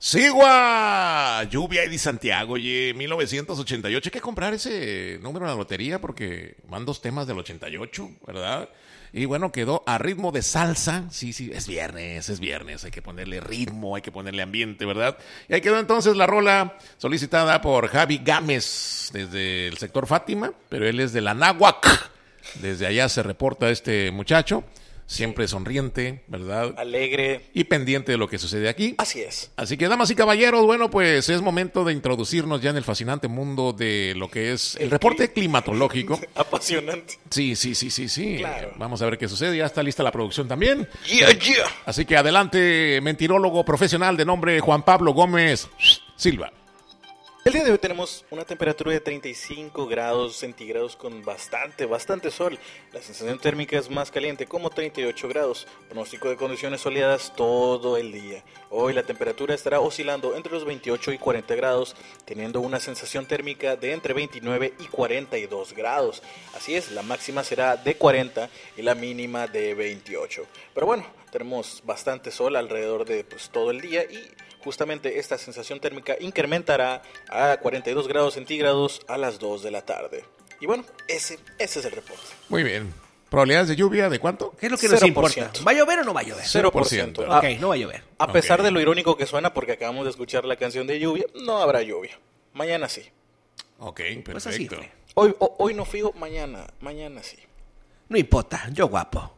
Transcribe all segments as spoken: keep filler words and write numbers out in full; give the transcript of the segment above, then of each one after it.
Sigua, Lluvia Eddie Santiago, oye, mil novecientos ochenta y ocho. Hay que comprar ese número en la lotería porque van dos temas del ochenta y ocho, ¿verdad? Y bueno, quedó a ritmo de salsa. Sí, sí, es viernes, es viernes. Hay que ponerle ritmo, hay que ponerle ambiente, ¿verdad? Y ahí quedó entonces la rola solicitada por Javi Gámez desde el sector Fátima, pero él es de la Náhuac. Desde allá se reporta este muchacho. Siempre sonriente, ¿verdad? Alegre. Y pendiente de lo que sucede aquí. Así es. Así que, damas y caballeros, bueno, pues es momento de introducirnos ya en el fascinante mundo de lo que es el, el reporte cli- climatológico. Apasionante. Sí, sí, sí, sí, sí. Claro. Vamos a ver qué sucede. Ya está lista la producción también. Yeah, yeah. Así que adelante, mentirólogo profesional de nombre Juan Pablo Gómez Silva. El día de hoy tenemos una temperatura de treinta y cinco grados centígrados con bastante, bastante sol. La sensación térmica es más caliente, como treinta y ocho grados. Pronóstico de condiciones soleadas todo el día. Hoy la temperatura estará oscilando entre los veintiocho y cuarenta grados, teniendo una sensación térmica de entre veintinueve y cuarenta y dos grados. Así es, la máxima será de cuarenta y la mínima de veintiocho. Pero bueno, tenemos bastante sol alrededor de pues, todo el día y justamente esta sensación térmica incrementará a cuarenta y dos grados centígrados a las dos de la tarde. Y bueno, ese, ese es el reporte. Muy bien. ¿Probabilidades de lluvia de cuánto? ¿Qué es lo que nos cero por importa? ciento. ¿Va a llover o no va a llover? cero por ciento. Ok, no va a llover. A pesar Ok. de lo irónico que suena, porque acabamos de escuchar la canción de lluvia, no habrá lluvia. Mañana sí. Ok, Pues así perfecto. fue. Hoy, o- hoy no fijo, mañana, mañana sí. No importa, yo guapo.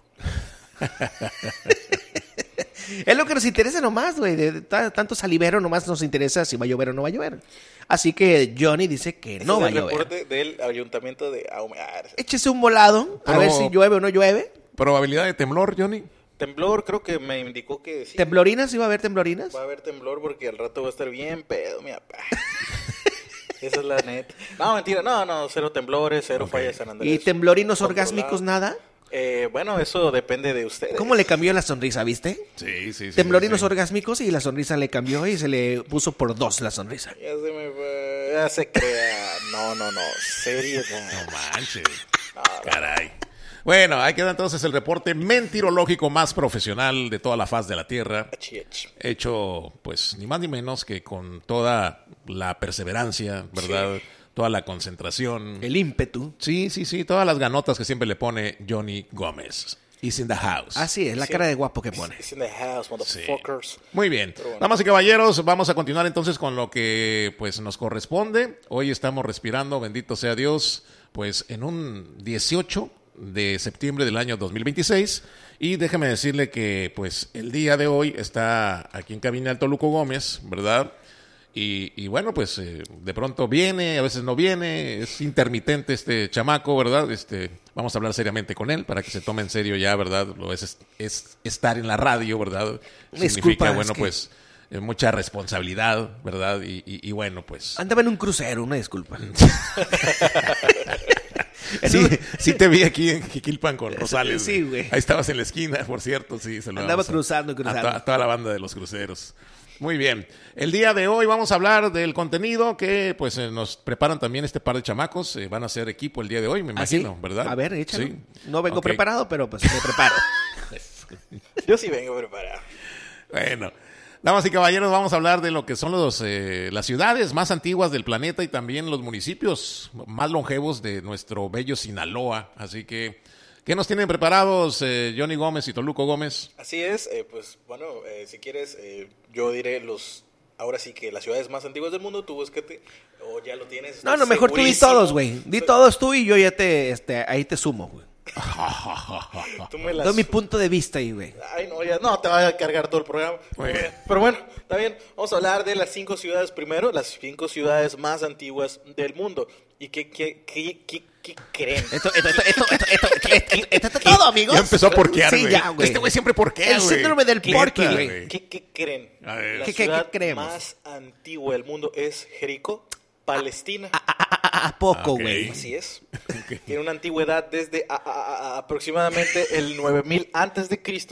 Es lo que nos interesa nomás, güey. De, de ta- tanto salivero nomás nos interesa si va a llover o no va a llover. Así que Johnny dice que Ese no es va a el llover. reporte del ayuntamiento de Ahumada. Échese un volado a Pero- ver si llueve o no llueve. ¿Probabilidad de temblor, Johnny? Temblor, creo que me indicó que sí. ¿Temblorinas? ¿Sí va a haber temblorinas? Va a haber temblor porque al rato va a estar bien pedo, mi papá. Esa es la neta. No, mentira, no, no, cero temblores, cero Ok. fallas de San Andrés. ¿Y temblorinos Controlado. orgásmicos nada? Eh, bueno, eso depende de ustedes. ¿Cómo le cambió la sonrisa, viste? Sí, sí, sí. Temblorinos sí. orgásmicos y la sonrisa le cambió y se le puso por dos la sonrisa. Ya se me fue, ya se crea. No, no, no, seriedad. No manches. Caray. Bueno, ahí queda entonces el reporte mentirológico más profesional de toda la faz de la Tierra. Achi, achi. Hecho, pues, ni más ni menos que con toda la perseverancia, ¿verdad? Toda la concentración. El ímpetu. Sí, sí, sí, todas las ganotas que siempre le pone Johnny Gómez. Is in the house. Así es, la Sí. cara de guapo que pone. It's in the house, motherfuckers. Muy bien. Pero bueno. Damas y caballeros, vamos a continuar entonces con lo que pues nos corresponde. Hoy estamos respirando, bendito sea Dios, pues en un dieciocho de septiembre del año dos mil veintiséis. Y déjeme decirle que pues el día de hoy está aquí en cabina el Toluco Gómez, ¿verdad? Y, y bueno, pues eh, de pronto viene, a veces no viene, es intermitente este chamaco, ¿verdad? Este, vamos a hablar seriamente con él para que se tome en serio ya, ¿verdad? Lo es, es, es estar en la radio, ¿verdad? Disculpa, Significa, es bueno, que- pues eh, mucha responsabilidad, ¿verdad? Y, y, y bueno, pues... Andaba en un crucero, una disculpa. Sí, sí te vi aquí en Jiquilpan con Rosales. Sí, güey. Ahí estabas en la esquina, por cierto, sí. Se lo Andaba vamos a- cruzando, A, cruzando. to- a toda la banda de los cruceros. Muy bien. El día de hoy vamos a hablar del contenido que pues eh, nos preparan también este par de chamacos. Eh, van a ser equipo el día de hoy, me ¿Ah, sí? imagino, ¿verdad? A ver, échalo. Sí. No vengo Ok. preparado, pero pues me preparo. Yo sí vengo preparado. Bueno, damas y caballeros, vamos a hablar de lo que son los, eh, las ciudades más antiguas del planeta y también los municipios más longevos de nuestro bello Sinaloa. Así que, ¿qué nos tienen preparados eh, Johnny Gómez y Toluco Gómez? Así es, eh, pues bueno, eh, si quieres, eh, yo diré los, ahora sí que las ciudades más antiguas del mundo, tú búsquete, o ya lo tienes. No, estoy no, mejor tú di segurísimo. todos, güey. Di todos tú y yo ya te, este, ahí te sumo, güey. Tú me las... Doy mi punto de vista ahí, güey. Ay, no, ya, no, te va a cargar todo el programa. Muy bien. Pero bueno, está bien. Vamos a hablar de las cinco ciudades primero, las cinco ciudades más antiguas del mundo. ¿Y qué, qué, qué, qué, qué creen? Esto, esto, esto, esto, esto, esto, esto, esto, esto, todo, amigos. Ya empezó a porquear, Sí, güey. ya, güey. Este güey siempre porquea, El güey. síndrome del Neta, porqui, güey. ¿Qué, qué creen? A ver. La ¿Qué- qué- ciudad qué creemos? más antigua del mundo es Jericó, Palestina. ¿A, a- a poco, Ok. güey? Así es. Ok. Tiene una antigüedad desde a- a- a- aproximadamente el nueve mil antes de Cristo,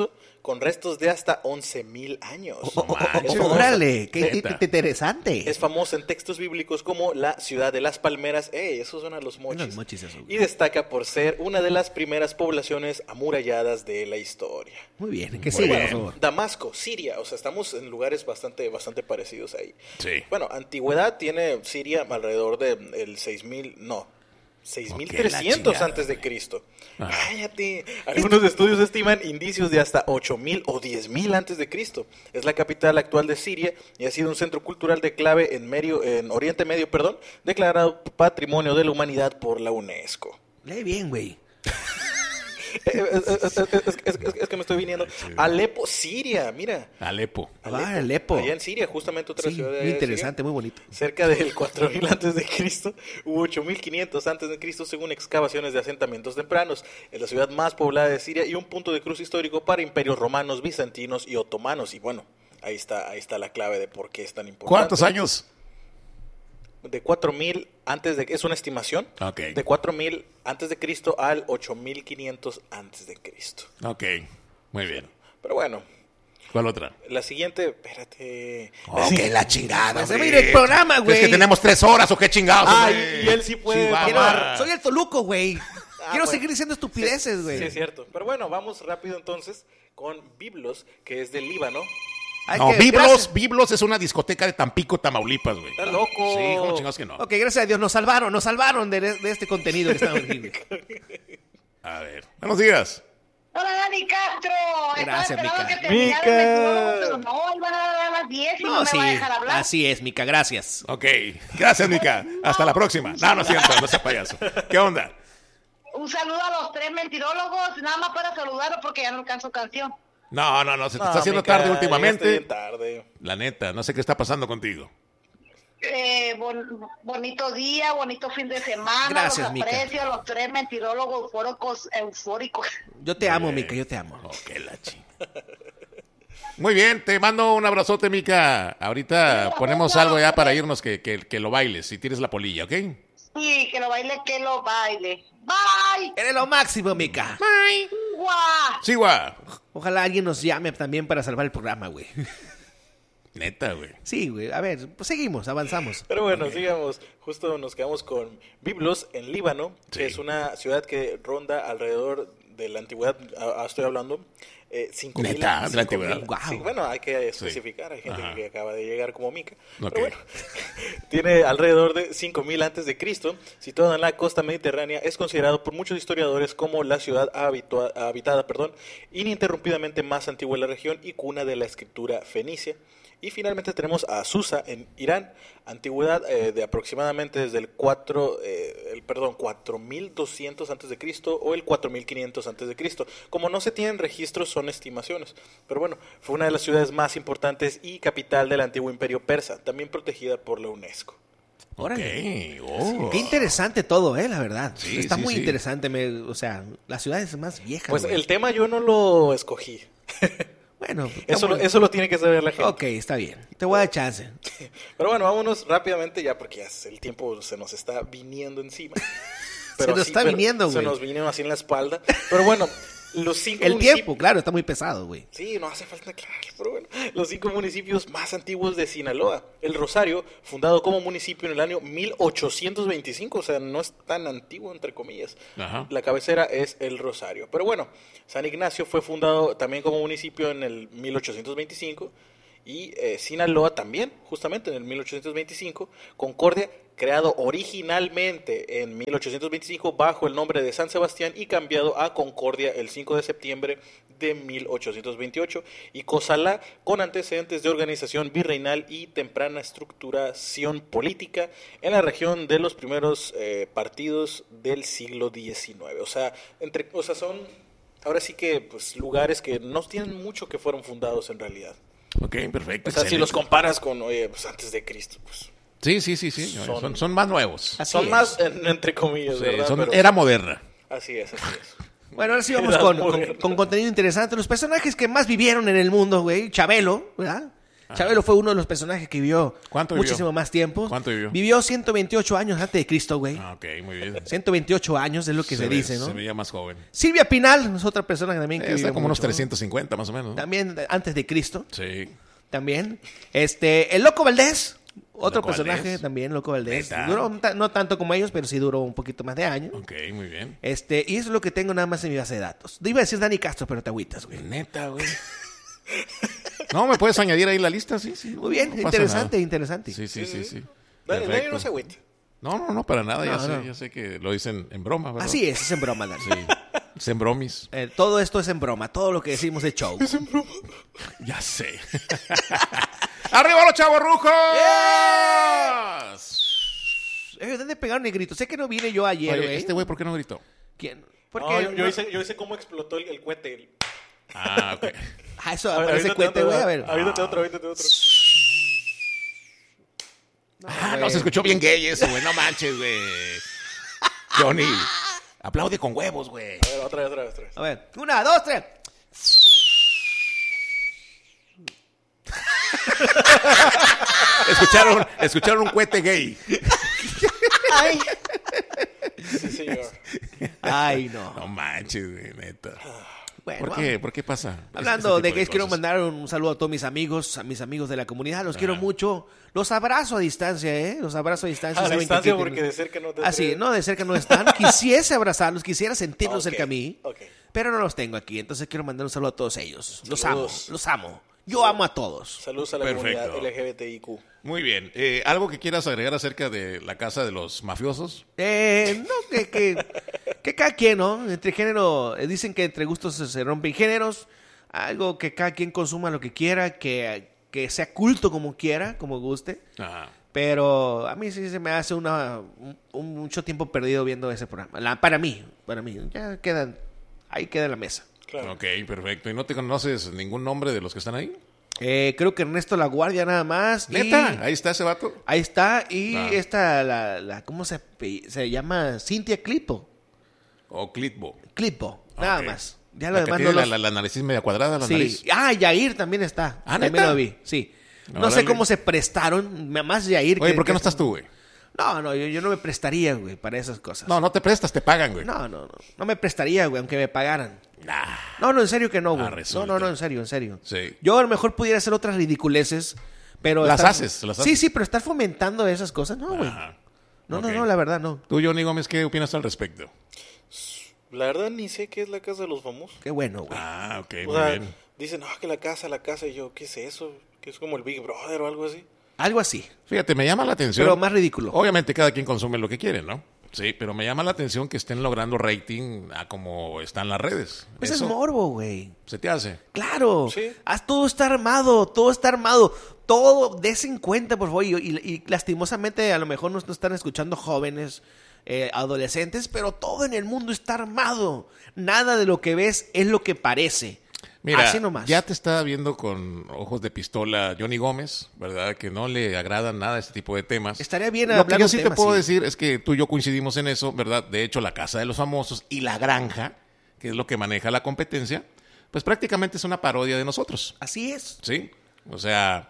con restos de hasta once mil años. Oh, oh, manches, oh, órale, qué, qué- neta. qué interesante. Es famosa en textos bíblicos como la ciudad de las palmeras. ¡Ey! Eso suena a los mochis. Unos mochis eso, güey. Y destaca por ser una de las primeras poblaciones amuralladas de la historia. Muy bien, que Muy siga, bien. por favor. Damasco, Siria, o sea, estamos en lugares bastante, bastante parecidos ahí. Sí. Bueno, antigüedad tiene Siria alrededor de el seis mil, no, seis mil trescientos Ok, la antes de Cristo. Ajá. Cállate. Algunos estudios estiman indicios de hasta ocho mil o diez mil antes de Cristo. Es la capital actual de Siria y ha sido un centro cultural de clave en medio, en Oriente Medio, perdón, declarado Patrimonio de la Humanidad por la UNESCO. Lee bien, güey. Eh, Es, es- es- es- es- es- es que me estoy viniendo. Alepo, Siria, mira. Alepo. Ah, Alepo. Allá en Siria, justamente otra Sí, ciudad de muy Siria. interesante, muy bonito. Cerca del cuatro mil antes de Cristo u ocho mil quinientos antes de Cristo según excavaciones de asentamientos tempranos. Es la ciudad más poblada de Siria y un punto de cruce histórico para imperios romanos, bizantinos y otomanos. Y bueno, ahí está, ahí está la clave de por qué es tan importante. ¿Cuántos años? De cuatro mil antes de es una estimación. Ok. De cuatro mil antes de Cristo al ocho mil quinientos antes de Cristo. Ok, muy bien. Pero bueno, ¿Cuál otra? la siguiente, espérate. Ok, la chingada. Se va a ir el programa, güey. ¿Es que tenemos tres horas o qué chingados? Ay, hombre? y él sí puede Chihuahua. Quiero- soy el Toluco, güey. Quiero bueno. seguir diciendo estupideces, güey. Sí, es cierto. Pero bueno, vamos rápido entonces con Biblos, que es del Líbano. Hay No, que- Biblos, gracias- Biblos es una discoteca de Tampico, Tamaulipas, güey. Está loco. Sí, ¿cómo chingados que no? Ok, gracias a Dios, nos salvaron, nos salvaron de, de este contenido que estamos viendo. A ver, buenos días. Hola, Dani Castro. Gracias, Estaba esperando Mica. que terminara el Mica. meteorólogo, pero no, iban a dar a las diez y no, No, me sí, va a dejar hablar. así es, Mica, gracias. Ok, gracias, Mica. Hasta la próxima. No, no es cierto, no sea payaso. ¿Qué onda? Un saludo a los tres mentirólogos, nada más para saludarlos porque ya no alcanzo canción. No, no, no, se te No, está haciendo Mica, tarde llegaste últimamente. bien tarde. La neta, no sé qué está pasando contigo. Eh, bon- bonito día, bonito fin de semana. Gracias, los Mica. aprecio a los tres mentirólogos eufóricos. eufóricos. Yo te amo, Mica, yo te amo. Ok, la chingada. Muy bien, te mando un abrazote, Mica. Ahorita ponemos algo ya para irnos que, que, que lo bailes, si tienes la polilla, ¿ok? Sí, que lo baile, que lo baile. Bye. Eres lo máximo, Mica. Guau. Sí, guau. Ojalá alguien nos llame también para salvar el programa, güey. Neta, güey. Sí, güey. A ver, pues seguimos, avanzamos. Pero bueno, sigamos. Justo nos quedamos con Biblos en Líbano, Sí. que es una ciudad que ronda alrededor de la antigüedad, ah, ah, estoy hablando, eh, cinco mil. ¿Neta? ¿De la cinco mil. antigüedad? Guau. Sí, bueno, hay que especificar, hay gente Ajá. que acaba de llegar como Mica. Ok. Pero bueno, tiene alrededor de cinco mil antes de Cristo, situado en la costa mediterránea, es considerado por muchos historiadores como la ciudad habitua- habitada, perdón, ininterrumpidamente más antigua de la región y cuna de la escritura fenicia. Y finalmente tenemos a Susa en Irán, antigüedad eh, de aproximadamente desde el cuatro, eh, el perdón, cuatro mil doscientos antes de Cristo o el cuatro mil quinientos antes de Cristo. Como no se tienen registros, son estimaciones. Pero bueno, fue una de las ciudades más importantes y capital del antiguo imperio persa, también protegida por la UNESCO. Órale. Ok, oh. Qué interesante todo, eh, la verdad. Sí, Está sí, muy sí. interesante. Me, o sea, la ciudad es más vieja. Pues güey. el tema yo no lo escogí. Bueno, Eso, lo- bueno. eso lo tiene que saber la gente. Ok, está bien. Te voy a dar chance. Pero bueno, vámonos rápidamente ya porque ya el tiempo se nos está viniendo encima. Se nos está pero viniendo, Se güey. nos vino así en la espalda. Pero bueno, los cinco El municipios- tiempo, claro, está muy pesado, güey. Sí, no hace falta aclararlo, pero bueno. Los cinco municipios más antiguos de Sinaloa. El Rosario, fundado como municipio en el año mil ochocientos veinticinco, o sea, no es tan antiguo, entre comillas. Ajá. La cabecera es el Rosario. Pero bueno, San Ignacio fue fundado también como municipio en el mil ochocientos veinticinco. Y eh, Sinaloa también, justamente en el mil ochocientos veinticinco. Concordia, creado originalmente en mil ochocientos veinticinco bajo el nombre de San Sebastián y cambiado a Concordia el cinco de septiembre de mil ochocientos veintiocho. Y Cozalá, con antecedentes de organización virreinal y temprana estructuración política en la región de los primeros eh, partidos del siglo diecinueve. O sea, entre, o sea, son ahora sí que pues, lugares que no tienen mucho que fueron fundados en realidad. Ok, perfecto. O sea, si excelente. los comparas con, oye, pues antes de Cristo, pues Sí, sí, sí, sí. Son- Son, son más nuevos. Así son es. más en- entre comillas, Sí, ¿verdad? son Pero- era moderna. Así es, así es. Bueno, ahora sí vamos Edad con, con, moderna. con contenido interesante. Los personajes que más vivieron en el mundo, güey. Chabelo, ¿verdad? Ah. Chabelo fue uno de los personajes que vivió ¿Cuánto vivió? muchísimo más tiempo. ¿Cuánto vivió? Vivió ciento veintiocho años antes de Cristo, güey. Ah, ok, muy bien. ciento veintiocho años es lo que se, ve- dice, ¿no? Se veía más joven. Silvia Pinal es otra persona que también que Eh, está vivió como unos mucho, ¿no? trescientos cincuenta más o menos, ¿no? También antes de Cristo, Sí. también. Este, el Loco Valdés, otro Loco personaje Valdés. también, Loco Valdés. ¿Neta? Duró un ta- no tanto como ellos, pero sí duró un poquito más de años. Ok, muy bien. Este, y eso es lo que tengo nada más en mi base de datos. Iba a decir Dani Castro, pero te agüitas, güey. Neta, güey. No, ¿me puedes añadir ahí la lista? Sí, sí. Muy bien, no pasa interesante, nada. interesante. Sí, sí, sí, sí. Dale, dale, Perfecto. no se agüite. No, no, no, para nada. ya, No, sé, no. ya sé que lo dicen en broma, ¿verdad? Así es, es en broma, Dani. Sí. Es en bromis. Eh, todo esto es en broma, todo lo que decimos es show. Ya sé. ¡Arriba los chavos rujos! Eh, ¿Dónde pegaron el grito? Sé que no vine yo ayer, Oye, güey. este güey, ¿por qué no gritó? ¿Quién? Porque No, yo, yo no- hice, yo hice cómo explotó el, el cohete. El- Ah, ok. Ah, eso A ver, aparece avítate cuente, otro, güey. A ver. Avítate otro, avítate otro. Ah, no, güey. se escuchó bien gay eso, güey. No manches, güey. Johnny, aplaude con huevos, güey. A ver, otra vez, otra vez, otra vez. A ver, una, dos, tres. Escucharon, escucharon un cohete gay. Ay. Sí, señor. Ay, no. No manches, güey, neta. Bueno, ¿Por vamos. qué? ¿Por qué pasa? Hablando ese de tipo gays, quiero cosas? mandar un saludo a todos mis amigos, a mis amigos de la comunidad. Los quiero mucho. Los abrazo a distancia, ¿eh? Los abrazo a distancia. A Saben que distancia aquí porque tienen- de cerca no te Ah, sí, atreves. no, de cerca no están. Quisiese abrazarlos, quisiera sentirlos Ok, cerca a mí. ok. Pero no los tengo aquí. Entonces quiero mandar un saludo a todos ellos. Los Saludos. amo, los amo. Yo amo a todos. Saludos a la Perfecto. comunidad L G B T I Q. Muy bien. Eh, ¿Algo que quieras agregar acerca de la casa de los mafiosos? Eh, no, que, que, que cada quien, ¿no? Entre género, eh, dicen que entre gustos se, se rompen géneros. Algo que cada quien consuma lo que quiera, que, que sea culto como quiera, como guste. Ajá. Pero a mí sí se me hace una, un, un- mucho tiempo perdido viendo ese programa. La- para mí, para mí. Ya quedan, ahí queda en la mesa. Claro. Ok, perfecto. ¿Y no te conoces ningún nombre de los que están ahí? Eh, creo que Ernesto La Guardia nada más. y- ¿Neta? Ahí está ese vato. Ahí está. Y Ah. esta, la, la, ¿cómo se, ape- se llama? Cintia Clipo. O Clitbo. Lo nada Ok. más. Ya lo La que demás tiene no la, los- la, la nariz media cuadrada, la Sí. nariz. Ah, Yair también está. Ah, también ¿neta? lo vi, sí. No sé Órale. cómo se prestaron, más Yair. Oye, que- ¿por qué que- no estás tú, güey? No, no, yo, yo no me prestaría, güey, para esas cosas. No, no te prestas, te pagan, güey. no, no, no. No me prestaría, güey, aunque me pagaran. Nah. No, no, en serio que no, güey. Ah, no, resulta. no, no, en serio, en serio. Sí. Yo a lo mejor pudiera hacer otras ridiculeces, pero... Las estar- haces, las Sí, haces. sí, pero estar fomentando esas cosas, no, güey. Ajá. No, Ok. no, no, la verdad, no. Tú, Johnny Gómez, ¿qué opinas al respecto? La verdad ni sé qué es la casa de los famosos. Qué bueno, güey. Ah, ok, O muy sea, bien. dicen, no, que la casa, la casa. Y yo, ¿qué es eso? Que es como el Big Brother o algo así. Algo así, Fíjate, me llama la atención. pero más ridículo. Obviamente cada quien consume lo que quiere, ¿no? Sí, pero me llama la atención que estén logrando rating a como están las redes. Pues es Eso morbo, güey. se te hace. Claro, Sí. haz, todo está armado, todo está armado, todo, des en cuenta, por favor, y, y- y lastimosamente a lo mejor nos, nos están escuchando jóvenes, eh, adolescentes, pero todo en el mundo está armado, nada de lo que ves es lo que parece, Mira, así nomás. ya te está viendo con ojos de pistola Johnny Gómez, ¿verdad? Que no le agradan nada este tipo de temas. Estaría bien Lo que hablar yo un sí te tema puedo así. decir es que tú y yo coincidimos en eso, ¿verdad? De hecho, la Casa de los Famosos y La Granja, que es lo que maneja la competencia, pues prácticamente es una parodia de nosotros. Así es. ¿Sí? O sea,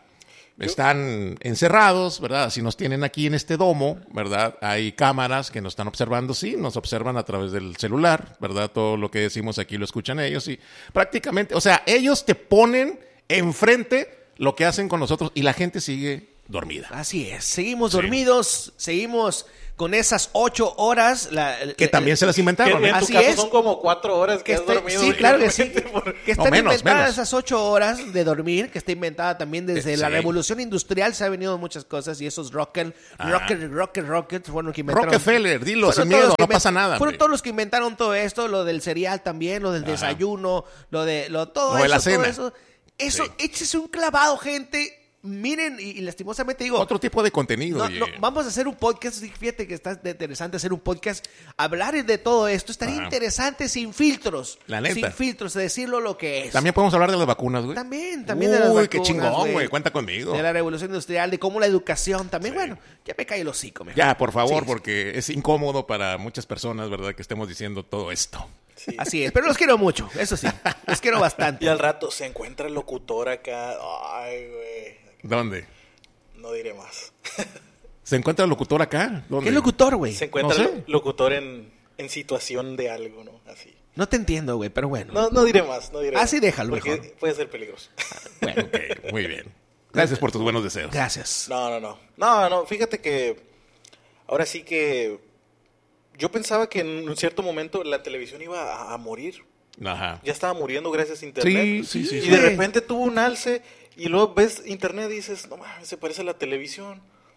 están encerrados, ¿verdad? Si nos tienen aquí en este domo, ¿verdad? Hay cámaras que nos están observando, sí, nos observan a través del celular, ¿verdad? Todo lo que decimos aquí lo escuchan ellos y prácticamente, o sea, ellos te ponen enfrente lo que hacen con nosotros y la gente sigue dormida. Así es, seguimos Sí. dormidos, seguimos con esas ocho horas. La, Que también se las inventaron, Que ¿eh? en tu Así caso es. son como cuatro horas que, Que has esté- dormido. sí, claro que sí. realmente por- Que están menos, inventadas menos. esas ocho horas de dormir, que está inventada también desde Eh, la sí. revolución industrial, se ha venido muchas cosas y esos rocket, Ah. rocket, rocket, rockets fueron los que inventaron. Rockefeller, dilo, Fueron sin todos miedo, los que no inven- pasa nada. Fueron hombre. todos los que inventaron todo esto, lo del cereal también, lo del Ajá. desayuno, lo de lo todo Lo de eso, la todo cena. eso. Eso, Sí. échese un clavado, gente. Miren, y, y lastimosamente digo, Otro tipo de contenido. no, oye. no, vamos a hacer un podcast, fíjate que está interesante hacer un podcast, hablar de todo esto, estaría Ajá. interesante sin filtros. La neta. Sin filtros, decirlo lo que es. También podemos hablar de las vacunas, güey. También, también de las Uy, vacunas, qué chingón, güey, cuenta conmigo. De la revolución industrial, de cómo la educación también, Sí. bueno, ya me cae el hocico. mejor. Ya, por favor, Sí, porque es incómodo para muchas personas, ¿verdad? Que estemos diciendo todo esto. Sí. Así es, pero los quiero mucho, eso sí, los quiero bastante. Y al rato se encuentra el locutor acá. Ay, güey. ¿Dónde? No diré más. ¿Se encuentra el locutor acá? ¿Dónde? ¿Qué locutor, güey? Se encuentra No sé. el locutor en, en situación de algo, ¿no? Así. No te entiendo, güey, pero bueno. No, no diré más, no diré Así más. déjalo Porque mejor. puede ser peligroso. Bueno, Ok, muy bien. Gracias por tus buenos deseos. gracias. No, no, no. No, no, fíjate que ahora sí que yo pensaba que en un cierto momento la televisión iba a, a morir. Ajá. Ya estaba muriendo gracias a internet. Sí, sí, sí. Y sí. de repente tuvo un alce y luego ves internet y dices, no mames, se parece a la televisión.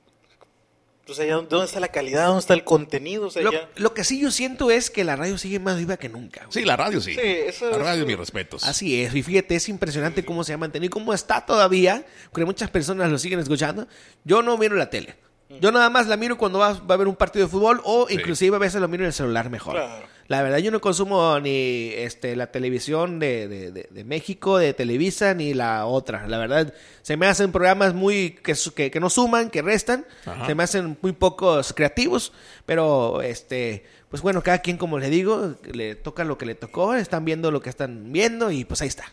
O sea, ya, ¿dónde está la calidad? ¿Dónde está el contenido? O sea, Lo, ya... lo que sí yo siento es que la radio sigue más viva que nunca, güey. Sí, la radio sí. Sí, eso la es- radio, mis respetos. Así es, y fíjate, es impresionante cómo se ha mantenido y cómo está todavía, porque muchas personas lo siguen escuchando. Yo no miro la tele. Yo nada más la miro cuando va, va a haber un partido de fútbol o Sí. inclusive a veces lo miro en el celular mejor. Claro. La verdad yo no consumo ni este la televisión de, de, de, de México, de Televisa, ni la otra. La verdad se me hacen programas muy que, su- que, que no suman, que restan. Ajá. Se me hacen muy pocos creativos, pero este pues bueno, cada quien como le digo, le toca lo que le tocó, están viendo lo que están viendo y pues ahí está.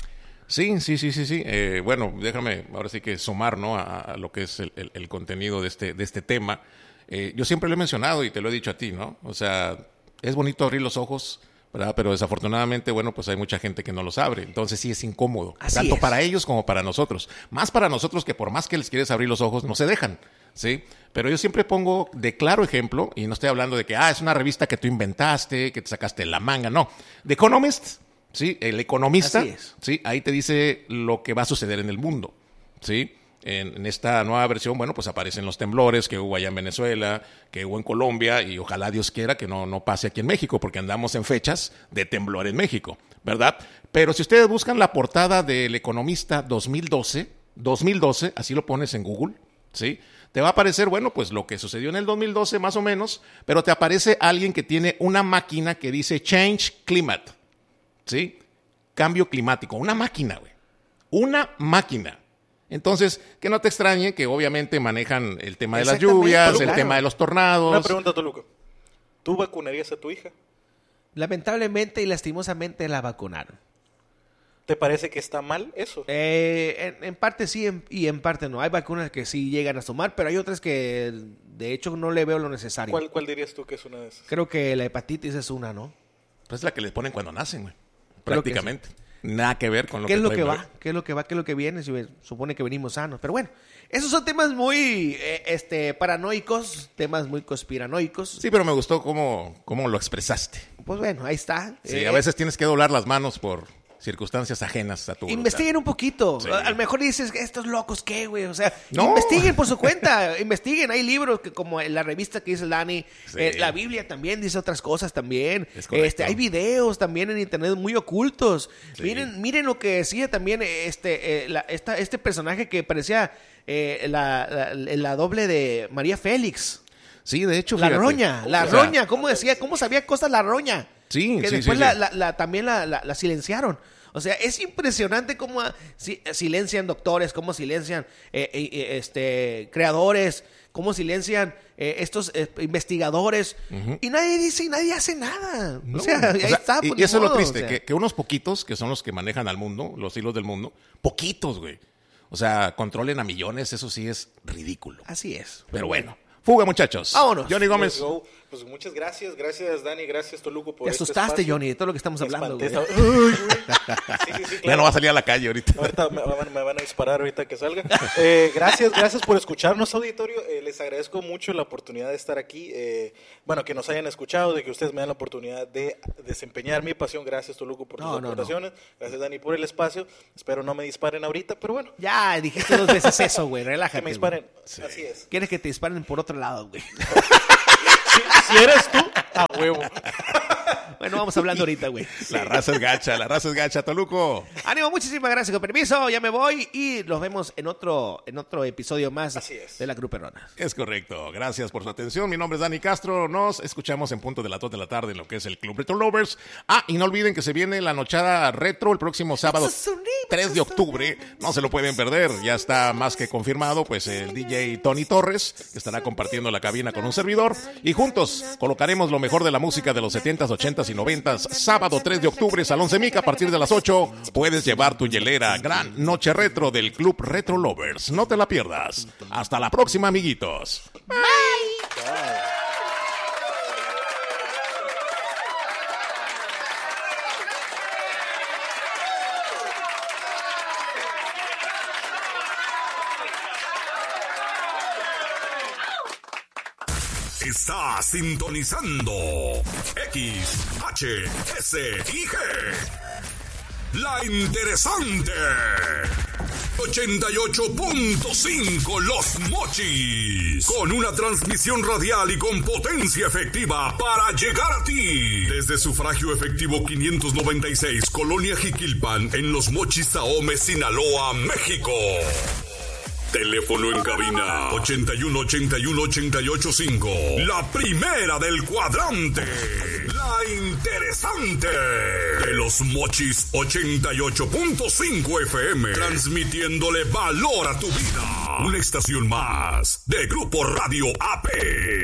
Sí, sí, sí, sí, sí. Eh, bueno, déjame ahora sí que sumar, ¿no? a, a lo que es el, el- el contenido de este, de este tema. Eh, yo siempre lo he mencionado y te lo he dicho a ti, ¿no? O sea, es bonito abrir los ojos, ¿verdad? Pero desafortunadamente, bueno, pues hay mucha gente que no los abre. Entonces sí es incómodo, Así tanto es. para ellos como para nosotros. Más para nosotros que por más que les quieres abrir los ojos, no se dejan, ¿sí? Pero yo siempre pongo de claro ejemplo, y no estoy hablando de que, ah, es una revista que tú inventaste, que te sacaste de la manga, no. The Economist, ¿sí? El economista, Así es. ¿sí? Ahí te dice lo que va a suceder en el mundo, ¿sí? En, en esta nueva versión, bueno, pues aparecen los temblores que hubo allá en Venezuela, que hubo en Colombia, y ojalá Dios quiera que no, no pase aquí en México, porque andamos en fechas de temblor en México, ¿verdad? Pero si ustedes buscan la portada del Economista dos mil doce, dos mil doce, así lo pones en Google, ¿sí? Te va a aparecer, bueno, pues lo que sucedió en el dos mil doce más o menos, pero te aparece alguien que tiene una máquina que dice Change Climate, ¿sí? Cambio climático, una máquina, güey. Una máquina. Entonces, que no te extrañe que obviamente manejan el tema de las Exactamente, lluvias, el claro. tema de los tornados. Una pregunta, Toluca. ¿Tú vacunarías a tu hija? Lamentablemente y lastimosamente la vacunaron. ¿Te parece que está mal eso? Eh, en, en parte sí en- y en parte no. Hay vacunas que sí llegan a sumar, pero hay otras que de hecho no le veo lo necesario. ¿Cuál, ¿Cuál dirías tú que es una de esas? Creo que la hepatitis es una, ¿no? Pues es la que les ponen cuando nacen, güey. Creo que Prácticamente. Nada que ver con lo ¿Qué que es lo trae que el va? bebé. ¿Qué es lo que va? ¿Qué es lo que viene? Si ve- supone que venimos sanos. Pero bueno, esos son temas muy eh, este, paranoicos, temas muy conspiranoicos. Sí, pero me gustó cómo, cómo lo expresaste. Pues bueno, ahí está. Sí, Eh, a veces tienes que doblar las manos por circunstancias ajenas a tu voluntad. Investiguen un poquito. Sí. A, a lo mejor dices, estos locos, ¿qué, güey? O sea, No. investiguen por su cuenta. Investiguen. Hay libros que como en la revista que dice el Dani. Sí. eh, la Biblia también dice otras cosas también. Es correcto. Este, hay videos también en internet muy ocultos. Sí. Miren, miren lo que decía también este, eh, la- esta- este personaje que parecía eh, la, la- la doble de María Félix. Sí, de hecho, La fíjate. roña, la O sea, roña, ¿cómo decía? ¿Cómo sabía cosas la roña? Sí, que sí, después sí, la, sí. la- la- también la, la- la silenciaron. O sea, es impresionante cómo ah, si- silencian doctores, cómo silencian eh, eh, eh, este, creadores, cómo silencian eh, estos eh, investigadores. Y nadie dice y nadie hace nada. No, o sea, ahí o sea, está. y, pues, y eso ni es lo modo, triste, o sea. que, que unos poquitos, que son los que manejan al mundo, los hilos del mundo, poquitos, güey. O sea, controlen a millones, eso sí es ridículo. Así es. Pero bueno, fuga, muchachos. Vámonos. Johnny Gómez. Let's go. Pues muchas gracias, gracias Dani, gracias Toluco por Te este asustaste, espacio. Johnny, de todo lo que estamos Me hablando. espanté, güey. estaba- Ay, güey. Sí, sí, sí, Ya claro. no va a salir a la calle ahorita. Ahorita me, van- me van a disparar ahorita que salga. Eh, gracias, gracias por escucharnos, auditorio. Eh, les agradezco mucho la oportunidad de estar aquí. Eh, bueno, que nos hayan escuchado, de que ustedes me dan la oportunidad de desempeñar mi pasión. Gracias, Toluco, por No, tus no, no. aportaciones. Gracias, Dani, por el espacio. Espero no me disparen ahorita, pero bueno, Ya, dijiste dos veces eso, güey. Relájate. que me güey. disparen. Así es. Quieres que te disparen por otro lado, güey. Si, si eres tú, a huevo. Bueno, vamos hablando ahorita, güey. La raza es gacha, la raza es gacha, Toluco. Ánimo, muchísimas gracias. Con permiso, ya me voy y nos vemos en otro, en otro episodio más Así es. de La Gruperona. Es correcto. Gracias por su atención. Mi nombre es Dani Castro. Nos escuchamos en punto de las dos de la tarde en lo que es el Club Retro Lovers. Ah, y no olviden que se viene la nochada retro el próximo sábado tres de octubre. No se lo pueden perder. Ya está más que confirmado, pues el D J Tony Torres, que estará compartiendo la cabina con un servidor. Y juntos colocaremos lo mejor de la música de los setentas, ochentas ochentas y noventas. Sábado tres de octubre, Salón Semica, a partir de las ocho. Puedes llevar tu hielera. Gran noche retro del Club Retro Lovers. No te la pierdas. Hasta la próxima, amiguitos. Bye. Bye. Está sintonizando X, H, S y G. La interesante. ochenta y ocho punto cinco Los Mochis. Con una transmisión radial y con potencia efectiva para llegar a ti. Desde Sufragio Efectivo quinientos noventa y seis, Colonia Jiquilpan, en Los Mochis, Ahome, Sinaloa, México. Teléfono en cabina ochenta y uno, ochenta y uno, ochenta y ocho, cinco. La primera del cuadrante. La interesante. De Los Mochis ochenta y ocho punto cinco F M. Transmitiéndole valor a tu vida. Una estación más de Grupo Radio A P.